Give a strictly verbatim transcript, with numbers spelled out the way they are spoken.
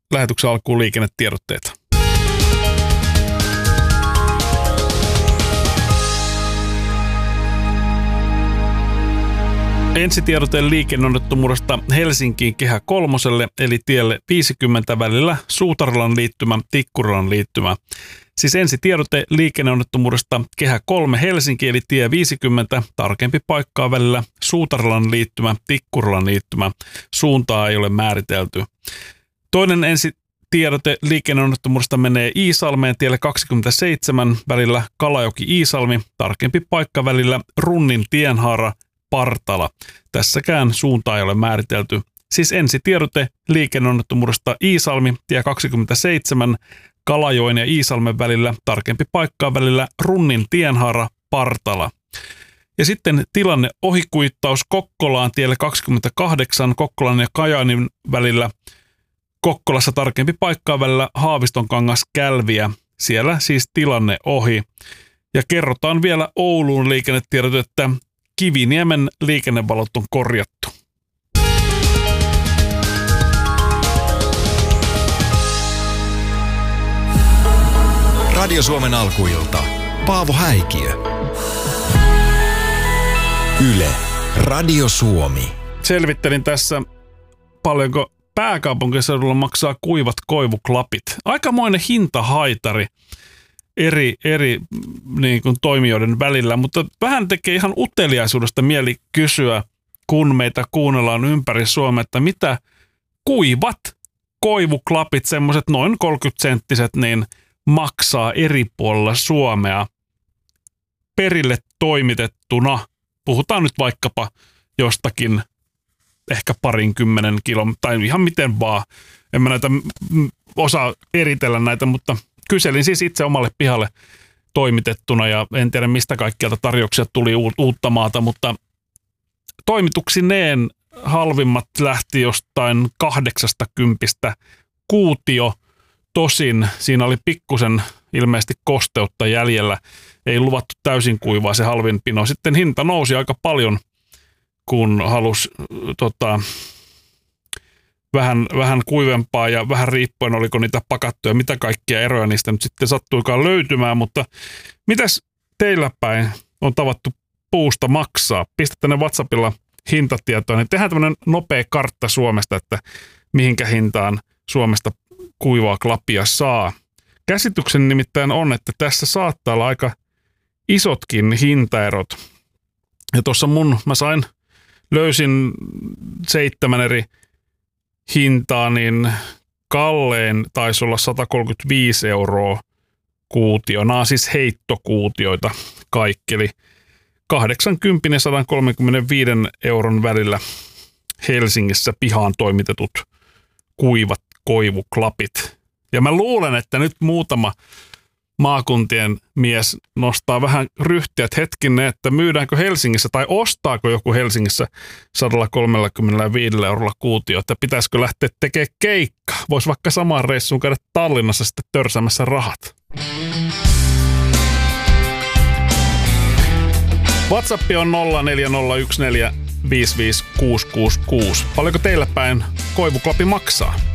lähetyksen alkuun liikennetiedotteita. Ensitiedote liikenneonnettomuudesta Helsinkiin kehä kolmoselle eli tielle viisikymmentä välillä Suutarilan liittymä, Tikkurilan liittymä. Siis ensitiedote liikenneonnettomuudesta kehä kolme Helsinki eli tie viisikymmentä, tarkempi paikkaa välillä Suutarilan liittymä, Tikkurilan liittymä. Suuntaa ei ole määritelty. Toinen ensitiedote liikenneonnettomuudesta menee Iisalmeen tielle kaksikymmentäseitsemän välillä Kalajoki-Iisalmi, tarkempi paikka välillä Runnin tienhaara, Partala. Tässäkään suuntaa ei ole määritelty. Siis ensitiedote liikenneonnettomuudesta Iisalmi, tie kaksikymmentäseitsemän, Kalajoen ja Iisalmen välillä, tarkempi paikkaa välillä Runnin tienhaara, Partala. Ja sitten tilanne ohikuittaus Kokkolaan tielle kaksikymmentäkahdeksan, Kokkolan ja Kajaanin välillä, Kokkolassa tarkempi paikkaa välillä Haavistonkangas, Kälviä. Siellä siis tilanne ohi. Ja kerrotaan vielä Ouluun liikennetiedot, että Kiviniemen liikennevalot on korjattu. Radio Suomen alkuilta. Paavo Häikiö. Yle. Radio Suomi. Selvittelin tässä, paljonko pääkaupunkiseudulla maksaa kuivat koivuklapit. Aikamoinen hintahaitari eri, eri niin kuin toimijoiden välillä, mutta vähän tekee ihan uteliaisuudesta mieli kysyä, kun meitä kuunnellaan ympäri Suomea, että mitä kuivat koivuklapit, semmoiset noin kolmekymmentä senttiset, niin maksaa eri puolilla Suomea perille toimitettuna. Puhutaan nyt vaikkapa jostakin ehkä parinkymmenen kilon, tai ihan miten vaan. En mä näitä osaa eritellä näitä, mutta kyselin siis itse omalle pihalle toimitettuna ja en tiedä mistä kaikkialta tarjouksia tuli uutta maata, mutta toimituksineen halvimmat lähti jostain kahdeksasta kympistä kuutio. Tosin siinä oli pikkusen ilmeisesti kosteutta jäljellä. Ei luvattu täysin kuivaa se halvin pino. Sitten hinta nousi aika paljon, kun halusi tota, vähän, vähän kuivempaa ja vähän riippuen oliko niitä pakattuja, mitä kaikkia eroja niistä nyt sitten sattuikaan löytymään. Mutta mitäs teillä päin on tavattu puusta maksaa? Pistätte ne WhatsAppilla hintatietoa, niin tehdään tämmöinen nopea kartta Suomesta, että mihinkä hintaan Suomesta kuivaa klappia saa. Käsityksen nimittäin on, että tässä saattaa olla aika isotkin hintaerot. Ja tuossa mun, mä sain, löysin seitsemän eri hintaa, niin kallein taisi olla sata kolmekymmentäviisi euroa kuutio. Nämä on siis heittokuutioita kaikki, eli kahdeksankymmentä ja sata kolmekymmentäviisi euron välillä Helsingissä pihaan toimitetut kuivat koivuklapit. Ja mä luulen, että nyt muutama maakuntien mies nostaa vähän ryhtiä, että hetkinen, että myydäänkö Helsingissä tai ostaako joku Helsingissä sata kolmekymmentäviisi eurolla kuutio, että pitäisikö lähteä tekemään keikka. Voisi vaikka samaan reissuun käydä Tallinnassa sitten törsäämässä rahat. WhatsApp on nolla neljä nolla yksi neljä viisi viisi kuusi kuusi kuusi. Paljonko teillä päin koivuklapi maksaa?